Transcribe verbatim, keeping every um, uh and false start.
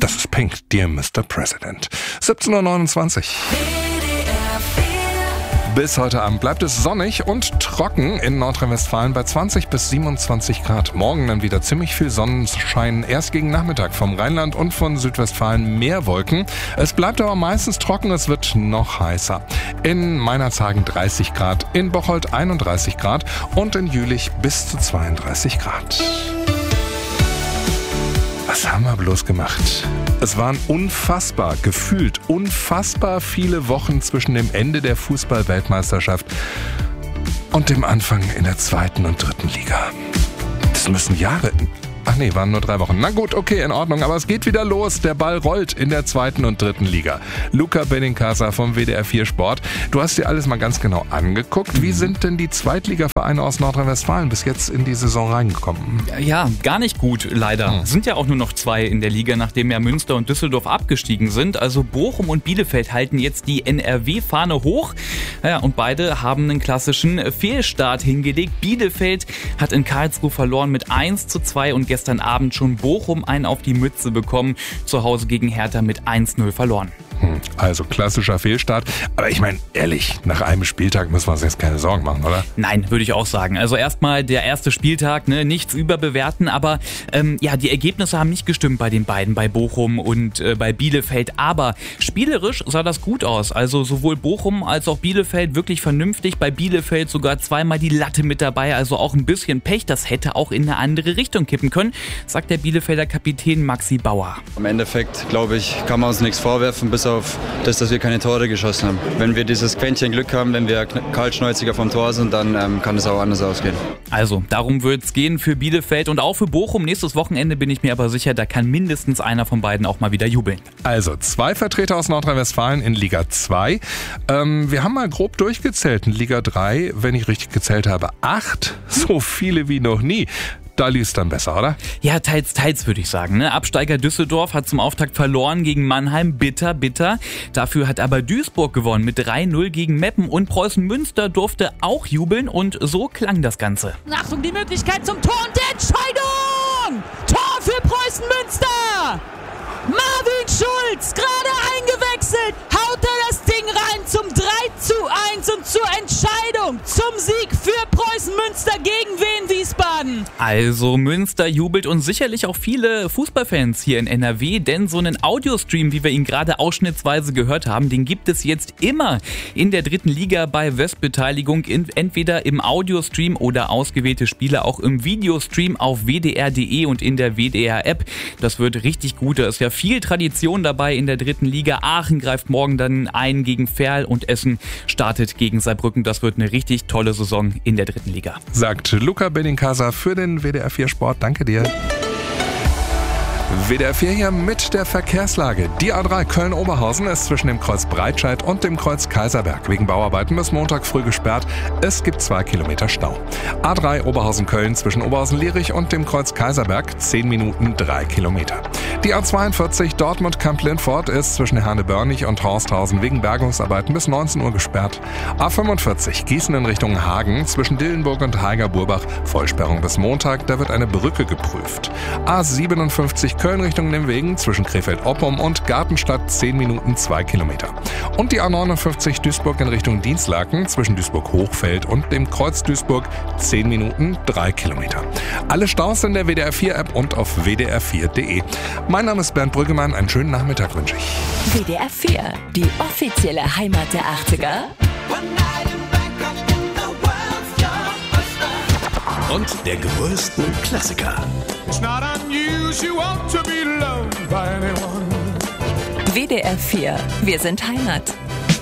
Das ist Pink, Dear Mister President. siebzehn Uhr neunundzwanzig. Bis heute Abend bleibt es sonnig und trocken in Nordrhein-Westfalen bei zwanzig bis siebenundzwanzig Grad. Morgen dann wieder ziemlich viel Sonnenschein, erst gegen Nachmittag vom Rheinland und von Südwestfalen mehr Wolken. Es bleibt aber meistens trocken, es wird noch heißer. In Meinerzhagen dreißig Grad, in Bocholt einunddreißig Grad und in Jülich bis zu zweiunddreißig Grad. Was haben wir bloß gemacht? Es waren unfassbar, gefühlt unfassbar viele Wochen zwischen dem Ende der Fußball-Weltmeisterschaft und dem Anfang in der zweiten und dritten Liga. Das müssen Jahre... Ach nee, waren nur drei Wochen. Na gut, okay, in Ordnung, aber es geht wieder los. Der Ball rollt in der zweiten und dritten Liga. Luca Benincasa vom W D R vier Sport. Du hast dir alles mal ganz genau angeguckt. Wie sind denn die Zweitligavereine aus Nordrhein-Westfalen bis jetzt in die Saison reingekommen? Ja, gar nicht gut, leider. Hm. Sind ja auch nur noch zwei in der Liga, nachdem ja Münster und Düsseldorf abgestiegen sind. Also Bochum und Bielefeld halten jetzt die N R W-Fahne hoch. Ja, und beide haben einen klassischen Fehlstart hingelegt. Bielefeld hat in Karlsruhe verloren mit eins zu zwei und gestern Abend schon Bochum einen auf die Mütze bekommen. Zu Hause gegen Hertha mit eins null verloren. Also klassischer Fehlstart. Aber ich meine, ehrlich, nach einem Spieltag müssen wir uns jetzt keine Sorgen machen, oder? Nein, würde ich auch sagen. Also erstmal der erste Spieltag, ne, nichts überbewerten. Aber ähm, ja, die Ergebnisse haben nicht gestimmt bei den beiden, bei Bochum und äh, bei Bielefeld. Aber spielerisch sah das gut aus. Also sowohl Bochum als auch Bielefeld wirklich vernünftig. Bei Bielefeld sogar zweimal die Latte mit dabei. Also auch ein bisschen Pech. Das hätte auch in eine andere Richtung kippen können, sagt der Bielefelder Kapitän Maxi Bauer. Im Endeffekt, glaube ich, kann man uns nichts vorwerfen, bis auf das, dass wir keine Tore geschossen haben. Wenn wir dieses Quäntchen Glück haben, wenn wir kaltschnäuziger vom Tor sind, dann ähm, kann es auch anders ausgehen. Also, darum wird es gehen für Bielefeld und auch für Bochum. Nächstes Wochenende bin ich mir aber sicher, da kann mindestens einer von beiden auch mal wieder jubeln. Also, zwei Vertreter aus Nordrhein-Westfalen in Liga zwei. Ähm, wir haben mal grob durchgezählt. In Liga drei, wenn ich richtig gezählt habe, acht. So viele wie noch nie. Da lief es dann besser, oder? Ja, teils, teils würde ich sagen. Ne? Absteiger Düsseldorf hat zum Auftakt verloren gegen Mannheim. Bitter, bitter. Dafür hat aber Duisburg gewonnen mit drei null gegen Meppen. Und Preußen Münster durfte auch jubeln und so klang das Ganze. Achtung, die Möglichkeit zum Tor und die Entscheidung! Tor für Preußen Münster! Marvin Schulz, gerade eingewechselt, haut er das Ding rein zum drei zu eins und zur Entscheidung, zum Sieg für Preußen Münster gegen Wien Wiesbaden. Also Münster jubelt und sicherlich auch viele Fußballfans hier in N R W, denn so einen Audiostream, wie wir ihn gerade ausschnittsweise gehört haben, den gibt es jetzt immer in der dritten Liga bei Westbeteiligung, entweder im Audiostream oder ausgewählte Spiele auch im Videostream auf w d r punkt d e und in der W D R-App. Das wird richtig gut, da ist ja viel Tradition dabei in der dritten Liga. Aachen greift morgen dann ein gegen Verl und Essen startet gegen Saarbrücken. Das wird eine richtig tolle Saison in der dritten Liga. Sagt Luca Benincasa für den W D R vier Sport. Danke dir. W D R vier hier mit der Verkehrslage. Die A drei Köln-Oberhausen ist zwischen dem Kreuz Breitscheid und dem Kreuz Kaiserberg wegen Bauarbeiten bis Montag früh gesperrt. Es gibt zwei Kilometer Stau. A drei Oberhausen-Köln zwischen Oberhausen-Lierich und dem Kreuz Kaiserberg zehn Minuten drei Kilometer. Die A zweiundvierzig Dortmund-Kamp-Lindfort ist zwischen Herne-Börnig und Horsthausen wegen Bergungsarbeiten bis neunzehn Uhr gesperrt. A fünfundvierzig Gießen in Richtung Hagen zwischen Dillenburg und Haiger-Burbach Vollsperrung bis Montag, da wird eine Brücke geprüft. A siebenundfünfzig Köln Richtung Nimwegen zwischen Krefeld-Oppum und Gartenstadt zehn Minuten zwei Kilometer. Und die A neunundfünfzig Duisburg in Richtung Dienstlaken zwischen Duisburg-Hochfeld und dem Kreuz Duisburg zehn Minuten drei Kilometer. Alle Staus in der W D R vier App und auf w d r vier punkt d e. Mein Name ist Bernd Brüggemann, einen schönen Nachmittag wünsche ich. W D R vier, die offizielle Heimat der achtziger. Und der größten Klassiker. W D R vier, wir sind Heimat.